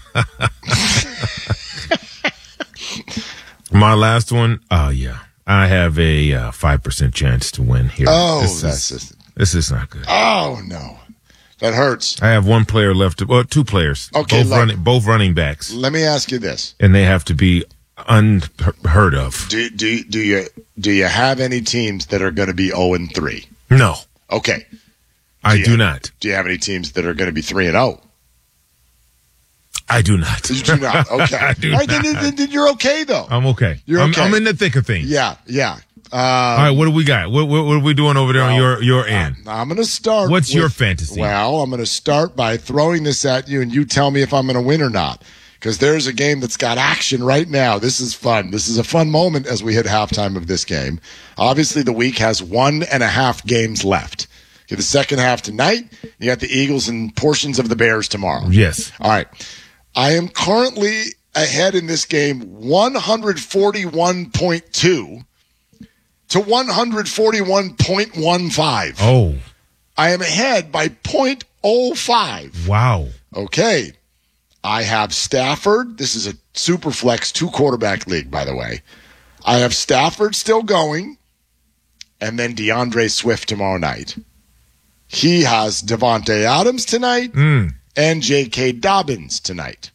my last one. Oh, yeah. I have a uh, five percent chance to win here. Oh, this that's is, just... This is not good. Oh, no. That hurts. I have one player left. To, well, two players. Okay, both, look, running, both running backs. Let me ask you this. And they have to be unheard of. Do, do, do, you, do you have any teams that are going to be oh and three? No. Okay. I do, do you, not. Do you have any teams that are going to be three and oh? I do not. You do not. Okay. I do All right, not. then, then, then you're okay, though. I'm okay. You're I'm, okay. I'm in the thick of things. Yeah, yeah. Um, All right, what do we got? What, what, what are we doing over there well, on your, your end? Uh, I'm going to start. What's with, your fantasy? Well, I'm going to start by throwing this at you, and you tell me if I'm going to win or not. Because there's a game that's got action right now. This is fun. This is a fun moment as we hit halftime of this game. Obviously, the week has one and a half games left. You have the second half tonight. You got the Eagles and portions of the Bears tomorrow. Yes. All right. I am currently ahead in this game one forty-one point two to one forty-one point one five. Oh. I am ahead by point oh five. Wow. Okay. I have Stafford. This is a super flex two quarterback league, by the way. I have Stafford still going, and then DeAndre Swift tomorrow night. He has Devontae Adams tonight mm. and J K. Dobbins tonight.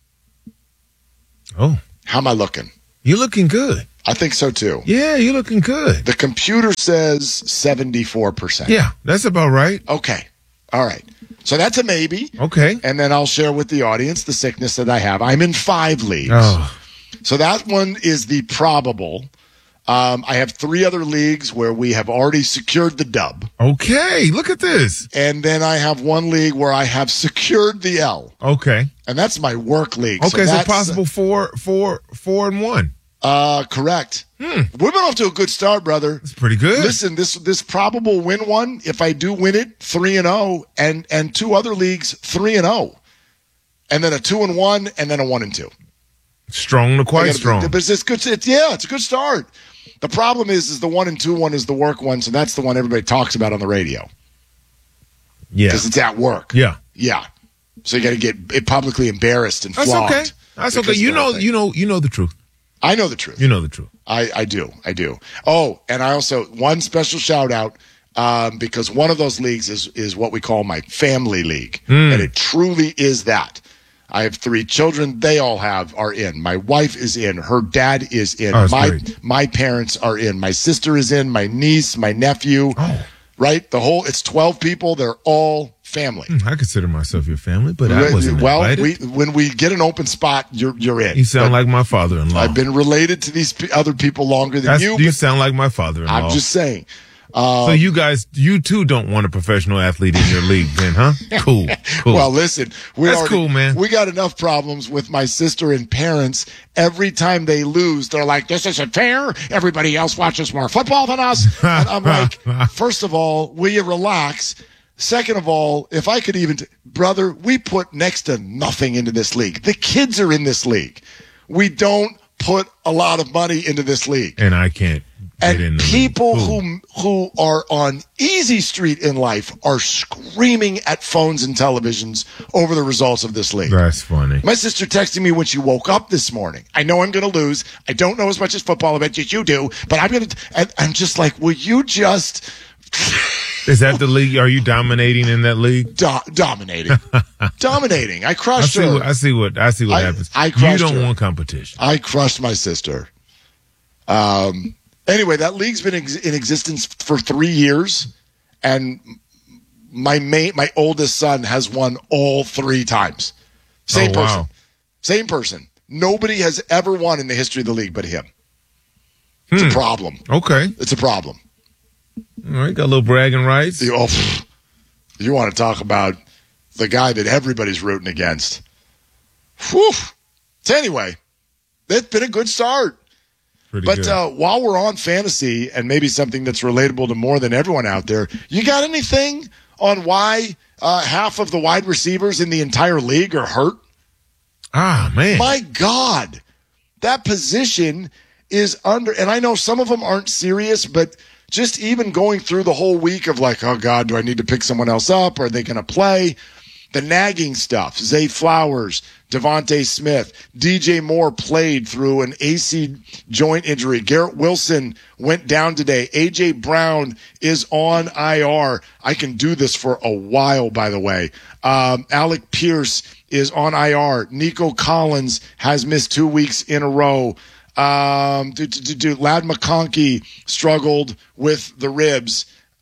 Oh. How am I looking? You're looking good. I think so, too. Yeah, you're looking good. The computer says seventy-four percent. Yeah, that's about right. Okay. All right. So that's a maybe. Okay. And then I'll share with the audience the sickness that I have. I'm in five leagues. Oh. So that one is the probable. Um, I have three other leagues where we have already secured the dub. Okay, look at this. And then I have one league where I have secured the L. Okay. And that's my work league. Okay, so, so possible four, four, four and one. Uh, correct. Hmm. We've been off to a good start, brother. It's pretty good. Listen, this this probable win one, if I do win it, three and oh, and and two other leagues, three and oh, and then a two and one, and then a one and two. Strong to quite strong. But it's, it's good. It's, yeah, it's a good start. The problem is, is the one and two one is the work one, so that's the one everybody talks about on the radio. Yeah, because it's at work. Yeah, yeah. So you got to get it publicly embarrassed and that's flogged. okay. That's okay. You know, you know, you know the truth. I know the truth. You know the truth. I, I do. I do. Oh, and I also, one special shout out, um, because one of those leagues is, is what we call my family league. Mm. And it truly is that. I have three children. They all have, are in. My wife is in. Her dad is in. Oh, my, great. my parents are in. My sister is in. My niece, my nephew. Oh. Right? The whole, it's twelve people. They're all family. I consider myself your family, but I wasn't well, invited. we, when we get an open spot, you're you're in. You sound but like my father-in-law. I've been related to these p- other people longer than That's, you. You sound like my father-in-law. I'm just saying. Um, so you guys, you too don't want a professional athlete in your league then, huh? Cool, cool. Well, listen, we That's already, cool, man. We got enough problems with my sister and parents. Every time they lose, they're like, this isn't fair. Everybody else watches more football than us. And I'm like, first of all, will you relax? Second of all, if I could even, t- brother, we put next to nothing into this league. The kids are in this league. We don't put a lot of money into this league. And I can't. And people who who are on easy street in life are screaming at phones and televisions over the results of this league. That's funny. My sister texted me when she woke up this morning. I know I'm going to lose. I don't know as much as football about as you do, but I'm going to. And I'm just like, will you just? Is that the league? Are you dominating in that league? Do- dominating, dominating. I crushed I see her. What, I see what I see what I, happens. I crushed you don't her. want competition. I crushed my sister. Um. Anyway, that league's been ex- in existence for three years, and my mate, my oldest son, has won all three times. Same oh, wow. person, same person. Nobody has ever won in the history of the league but him. It's Hmm. a problem. Okay, it's a problem. All right, got a little bragging rights. You, oh, you want to talk about the guy that everybody's rooting against? Whew. So anyway, it's been a good start. Pretty but good. uh, while we're on fantasy and maybe something that's relatable to more than everyone out there, you got anything on why uh, half of the wide receivers in the entire league are hurt? Ah, man. My God. That position is under, and I know some of them aren't serious, but just even going through the whole week of like, oh God, do I need to pick someone else up? Are they going to play? The nagging stuff, Zay Flowers, Devontae Smith, D J Moore played through an A C joint injury. Garrett Wilson went down today. A J Brown is on I R. I can do this for a while, by the way. Um, Alec Pierce is on I R. Nico Collins has missed two weeks in a row. Um, do, do, do, Lad McConkey struggled with the ribs.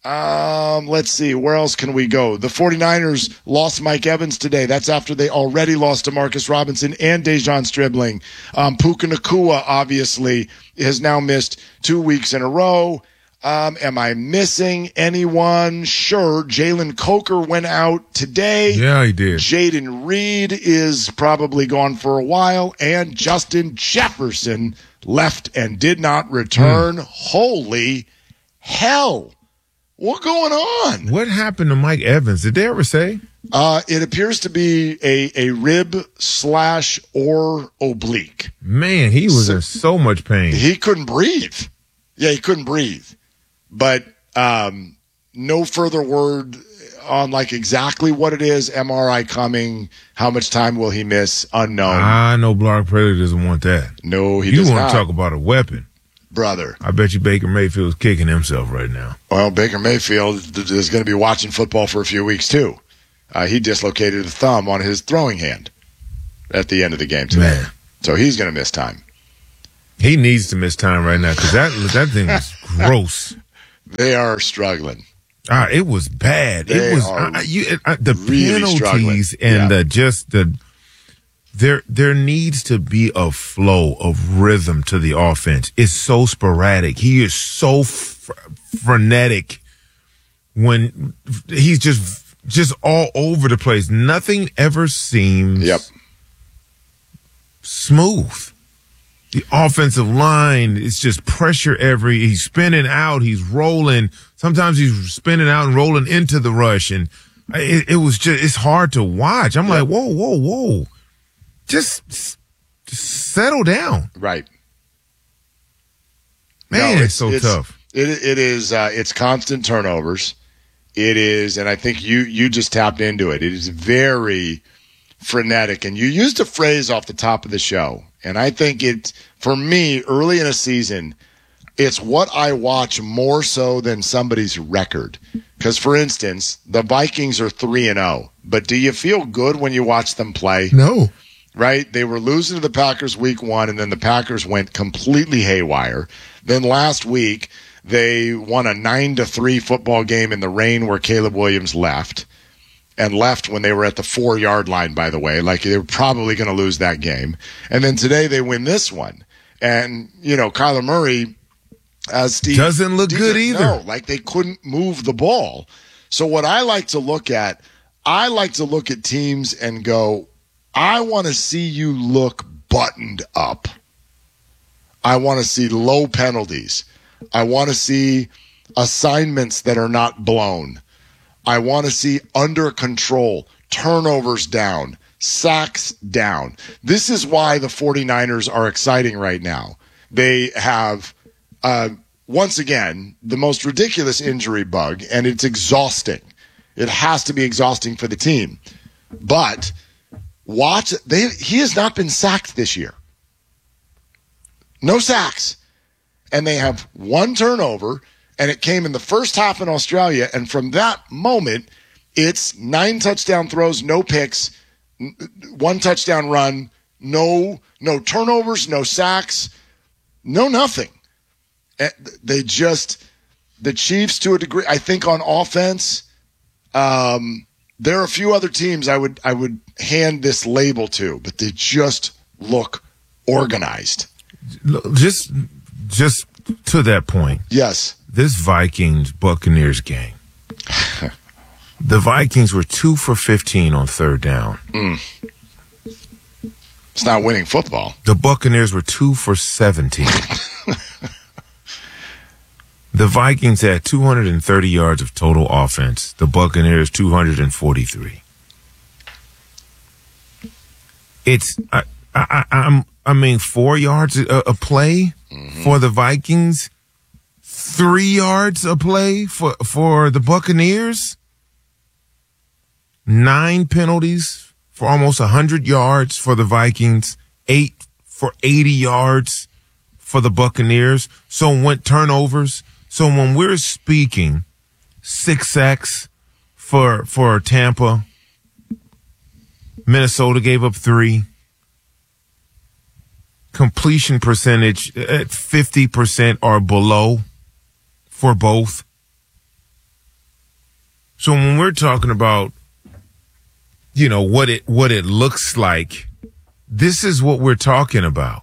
Um, let's see. Where else can we go? The 49ers lost Mike Evans today. That's after they already lost to Marcus Robinson and Dejon Stribling. Um, Puka Nacua, obviously, has now missed two weeks in a row. Um, am I missing anyone? Sure. Jalen Coker went out today. Yeah, he did. Jaden Reed is probably gone for a while. And Justin Jefferson left and did not return. Mm. Holy hell. What's going on? What happened to Mike Evans? Did they ever say? Uh, it appears to be a, a rib slash or oblique. Man, he was so, in so much pain. He couldn't breathe. Yeah, he couldn't breathe. But um, no further word on like exactly what it is. M R I coming. How much time will he miss? Unknown. I know Brock Purdy doesn't want that. No, he you does not. You want to talk about a weapon. Brother. I bet you Baker Mayfield's kicking himself right now. Well, Baker Mayfield is going to be watching football for a few weeks, too. Uh, he dislocated a thumb on his throwing hand at the end of the game today. Man. So he's going to miss time. He needs to miss time right now because that, that thing was gross. They are struggling. Uh, it was bad. They it was are uh, you, uh, the really penalties struggling. and yeah. the just the there there needs to be a flow of rhythm to the offense. It's so sporadic. He is so fr- frenetic when he's just just all over the place. Nothing ever seems yep. smooth. The offensive line is just pressure every. He's spinning out. He's rolling. Sometimes he's spinning out and rolling into the rush, and it, it was just. It's hard to watch. I'm yep. like, whoa, whoa, whoa. Just, just settle down. Right. Man, no, it's, it's so it's, tough. It it is uh, it's constant turnovers. It is, and I think you you just tapped into it. It is very frenetic. And you used a phrase off the top of the show. And I think it, for me, early in a season, it's what I watch more so than somebody's record. Because, for instance, the Vikings are three and oh. But do you feel good when you watch them play? No. Right? They were losing to the Packers week one, and then the Packers went completely haywire. Then last week, they won a nine to three football game in the rain where Caleb Williams left. And left when they were at the four-yard line, by the way. Like, they were probably going to lose that game. And then today they win this one. And, you know, Kyler Murray, as Steve... Doesn't look Steve, good either. No, like they couldn't move the ball. So what I like to look at, I like to look at teams and go, I want to see you look buttoned up. I want to see low penalties. I want to see assignments that are not blown. I want to see under control, turnovers down, sacks down. This is why the 49ers are exciting right now. They have, uh, once again, the most ridiculous injury bug, and it's exhausting. It has to be exhausting for the team. But watch, they, he has not been sacked this year. No sacks. And they have one turnover. And it came in the first half in Australia. And from that moment, it's nine touchdown throws, no picks, one touchdown run, no no turnovers, no sacks, no nothing. They just, the Chiefs to a degree, I think on offense, um, there are a few other teams I would I would hand this label to, but they just look organized. Just, just to that point. Yes. This Vikings-Buccaneers game, the Vikings were two for fifteen on third down. Mm. It's not winning football. The Buccaneers were two for seventeen. The Vikings had two hundred thirty yards of total offense. The Buccaneers, two hundred forty-three. It's, I, I, I'm, I mean, four yards a, a play mm-hmm. for the Vikings. Three yards a play for, for the Buccaneers. Nine penalties for almost one hundred yards for the Vikings. Eight for eighty yards for the Buccaneers. So when turnovers. So when we're speaking, six sacks for, for Tampa. Minnesota gave up three. Completion percentage at fifty percent or below. For both. So when we're talking about, you know, what it what it looks like, this is what we're talking about.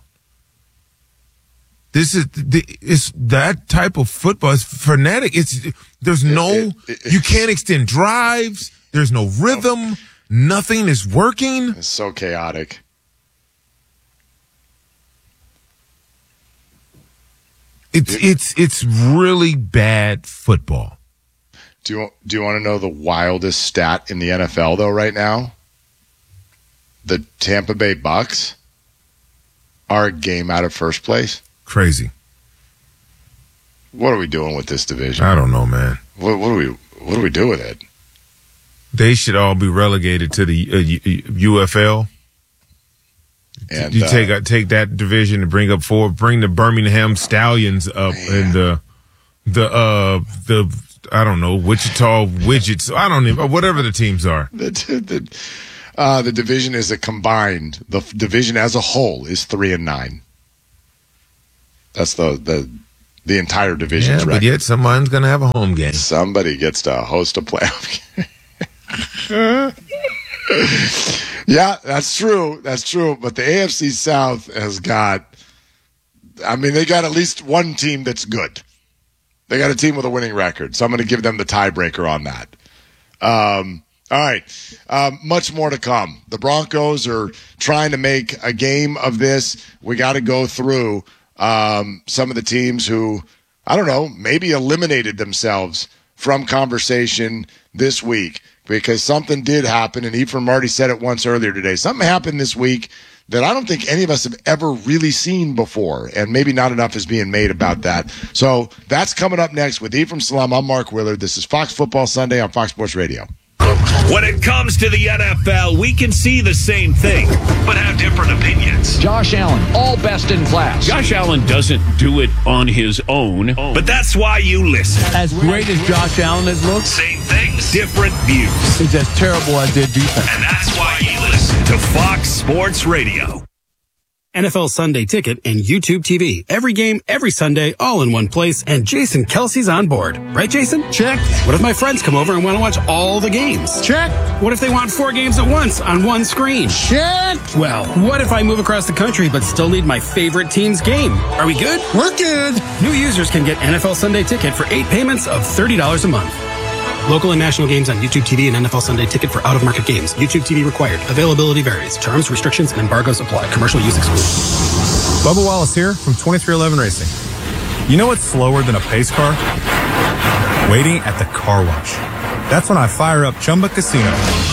This is it's that type of football. It's frenetic. It's there's no it, it, it, you can't extend drives. There's no rhythm. Nothing is working. It's so chaotic. It's it, it's it's really bad football. Do you do you want to know the wildest stat in the N F L though right now? The Tampa Bay Bucks are a game out of first place. Crazy. What are we doing with this division? I don't know, man. What, what do we what do we do with it? They should all be relegated to the uh, U F L. And you uh, take uh, take that division and bring up forward, bring the Birmingham Stallions up, man. and the the uh the I don't know Wichita Widgets. I don't even whatever the teams are. The the, uh, the division is a combined. The division as a whole is three and nine. That's the the the entire division's yeah, record. But yet someone's going to have a home game. Somebody gets to host a playoff game. Yeah, that's true. That's true. But the A F C South has got, I mean, they got at least one team that's good. They got a team with a winning record. So I'm going to give them the tiebreaker on that. Um, all right. Um, much more to come. The Broncos are trying to make a game of this. We got to go through um, some of the teams who, I don't know, maybe eliminated themselves from conversation this week. Because something did happen, and Ephraim already said it once earlier today. Something happened this week that I don't think any of us have ever really seen before, and maybe not enough is being made about that. So that's coming up next with Ephraim Salaam. I'm Mark Willard. This is Fox Football Sunday on Fox Sports Radio. When it comes to the N F L, we can see the same thing, but have different opinions. Josh Allen, all best in class. Josh Allen doesn't do it on his own. But that's why you listen. As great as Josh Allen has looked, same things, different views. He's as terrible as their defense. And that's why you listen to Fox Sports Radio. N F L Sunday Ticket and YouTube T V. Every game, every Sunday, all in one place, and Jason Kelsey's on board. Right, Jason? Check. What if my friends come over and want to watch all the games? Check. What if they want four games at once on one screen? Check. Well, what if I move across the country but still need my favorite team's game? Are we good? We're good. New users can get N F L Sunday Ticket for eight payments of thirty dollars a month. Local and national games on YouTube T V and N F L Sunday Ticket for out-of-market games. YouTube T V required. Availability varies. Terms, restrictions, and embargoes apply. Commercial use excluded. Bubba Wallace here from twenty-three eleven Racing. You know what's slower than a pace car? Waiting at the car wash. That's when I fire up Chumba Casino.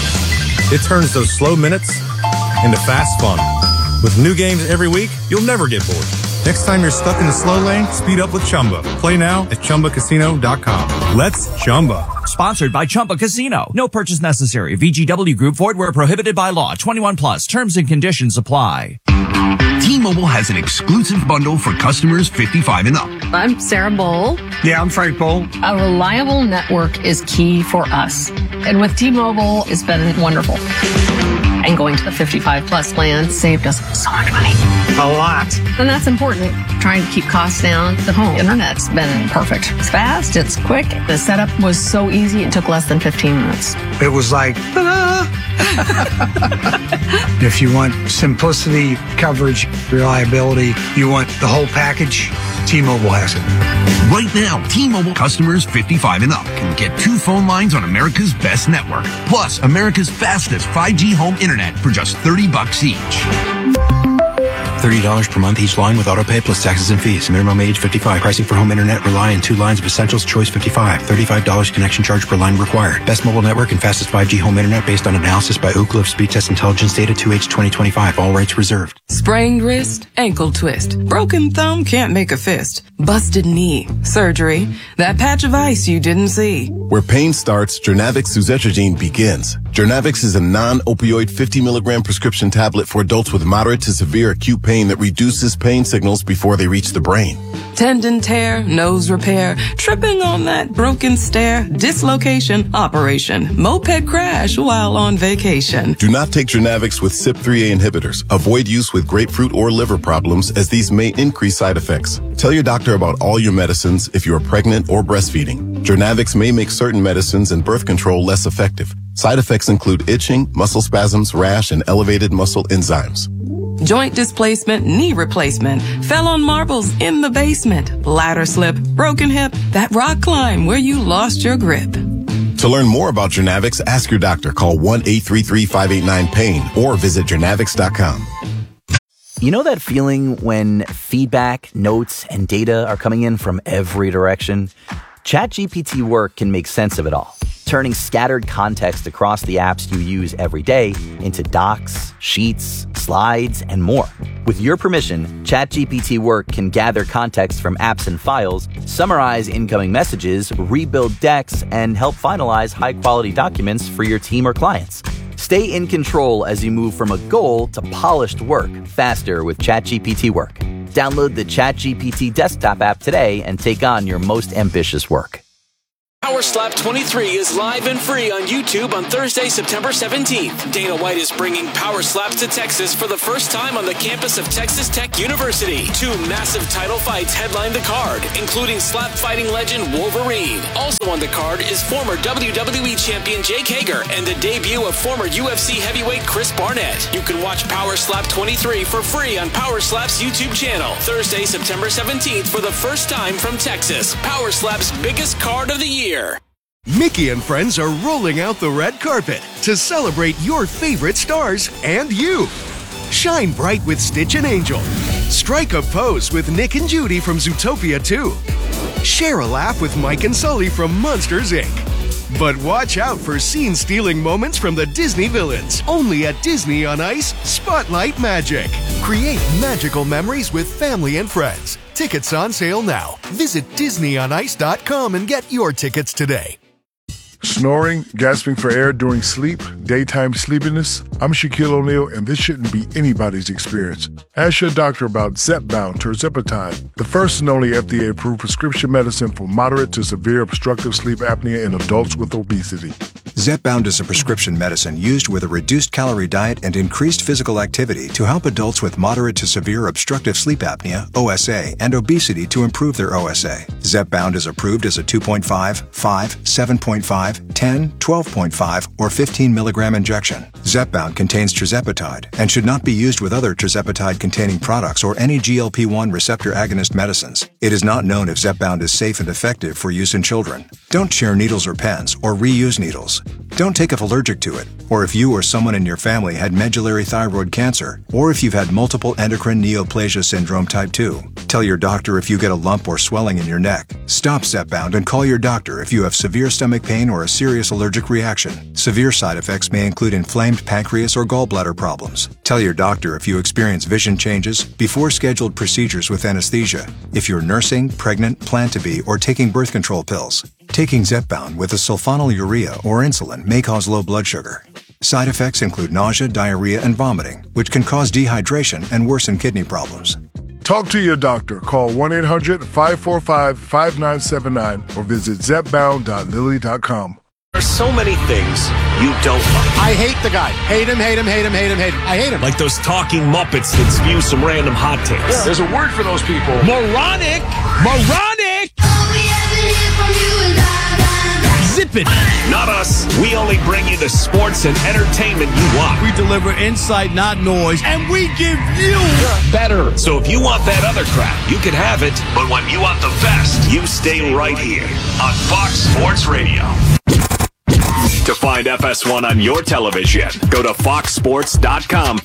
It turns those slow minutes into fast fun. With new games every week, you'll never get bored. Next time you're stuck in the slow lane, speed up with Chumba. Play now at Chumba Casino dot com. Let's Chumba. Sponsored by Chumba Casino. No purchase necessary. V G W Group. Void where prohibited by law. twenty-one plus. Terms and conditions apply. T-Mobile has an exclusive bundle for customers fifty-five and up. I'm Sarah Bowl. Yeah, I'm Frank Bowl. A reliable network is key for us. And with T-Mobile, it's been wonderful. And going to the fifty-five plus plan saved us so much money. A lot. And that's important. Trying to keep costs down. The home internet's been perfect. It's fast. It's quick. The setup was so easy. It took less than fifteen minutes. It was like, ta-da! If you want simplicity, coverage, reliability, you want the whole package, T-Mobile has it. Right now, T-Mobile customers fifty-five and up can get two phone lines on America's best network, plus America's fastest five G home internet for just thirty bucks each. thirty dollars per month each line with autopay plus taxes and fees. Minimum age fifty-five. Pricing for home internet rely on two lines of Essentials Choice fifty-five. thirty-five dollars connection charge per line required. Best mobile network and fastest five G home internet based on analysis by Oak Cliff Speed Test Intelligence Data two H twenty twenty-five. All rights reserved. Sprained wrist, ankle twist. Broken thumb can't make a fist. Busted knee, surgery. That patch of ice you didn't see. Where pain starts, Jernavix suzetrigine begins. Jernavix is a non-opioid fifty milligram prescription tablet for adults with moderate to severe acute pain that reduces pain signals before they reach the brain. Tendon tear, nose repair, tripping on that broken stair, dislocation, operation, moped crash while on vacation. Do not take Jernavix with C Y P three A inhibitors. Avoid use with grapefruit or liver problems, as these may increase side effects. Tell your doctor about all your medicines if you are pregnant or breastfeeding. Jernavix may make certain medicines and birth control less effective. Side effects include itching, muscle spasms, rash, and elevated muscle enzymes. Joint displacement, knee replacement, fell on marbles in the basement, ladder slip, broken hip, that rock climb where you lost your grip. To learn more about Jernavix, ask your doctor. Call one eight three three, five eight nine, pain or visit jernavix dot com. You know that feeling when feedback, notes, and data are coming in from every direction? ChatGPT Work can make sense of it all, turning scattered context across the apps you use every day into docs, sheets, slides, and more. With your permission, ChatGPT Work can gather context from apps and files, summarize incoming messages, rebuild decks, and help finalize high-quality documents for your team or clients. Stay in control as you move from a goal to polished work faster with ChatGPT Work. Download the ChatGPT desktop app today and take on your most ambitious work. Power Slap twenty-three is live and free on YouTube on Thursday, September seventeenth. Dana White is bringing Power Slaps to Texas for the first time on the campus of Texas Tech University. Two massive title fights headline the card, including slap fighting legend Wolverine. Also on the card is former W W E champion Jake Hager and the debut of former U F C heavyweight Chris Barnett. You can watch Power Slap twenty-three for free on Power Slap's YouTube channel. Thursday, September seventeenth for the first time from Texas. Power Slap's biggest card of the year. Mickey and friends are rolling out the red carpet to celebrate your favorite stars and you. Shine bright with Stitch and Angel. Strike a pose with Nick and Judy from Zootopia two. Share a laugh with Mike and Sully from Monsters, Incorporated. But watch out for scene-stealing moments from the Disney villains. Only at Disney on Ice, Spotlight Magic. Create magical memories with family and friends. Tickets on sale now. Visit disney on ice dot com and get your tickets today. Snoring, gasping for air during sleep, daytime sleepiness. I'm Shaquille O'Neal, and this shouldn't be anybody's experience. Ask your doctor about Zepbound Tirzepatide, the first and only F D A-approved prescription medicine for moderate to severe obstructive sleep apnea in adults with obesity. Zepbound is a prescription medicine used with a reduced calorie diet and increased physical activity to help adults with moderate to severe obstructive sleep apnea, O S A, and obesity to improve their O S A. Zepbound is approved as a two point five, five, seven point five, ten, twelve point five, or fifteen milligram injection. Zepbound contains tirzepatide and should not be used with other tirzepatide-containing products or any G L P one receptor agonist medicines. It is not known if Zepbound is safe and effective for use in children. Don't share needles or pens or reuse needles. Don't take if allergic to it, or if you or someone in your family had medullary thyroid cancer, or if you've had multiple endocrine neoplasia syndrome type two. Tell your doctor if you get a lump or swelling in your neck. Stop Zepbound and call your doctor if you have severe stomach pain or a serious allergic reaction. Severe side effects may include inflamed pancreas or gallbladder problems. Tell your doctor if you experience vision changes before scheduled procedures with anesthesia, if you're nursing, pregnant, plan to be, or taking birth control pills. Taking Zepbound with a sulfonylurea or insulin may cause low blood sugar. Side effects include nausea, diarrhea, and vomiting, which can cause dehydration and worsen kidney problems. Talk to your doctor. Call one eight hundred, five four five, five nine seven nine or visit zepbound dot lilly dot com. There's so many things you don't like. I hate the guy. Hate him, hate him, hate him, hate him, hate him. I hate him. Like those talking Muppets that spew some random hot takes. Yeah. There's a word for those people. Moronic! Moronic! Zip it! Not us. We only bring you the sports and entertainment you want. We deliver insight, not noise, and we give you better. So if you want that other crap, you can have it. But when you want the best, you stay right here on Fox Sports Radio. To find F S one on your television, go to fox sports dot com.